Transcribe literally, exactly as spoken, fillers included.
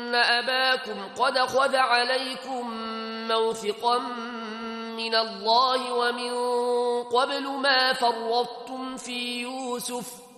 أباكم قد خذ عليكم موثقا من الله ومن قبل ما فرطتم في يوسف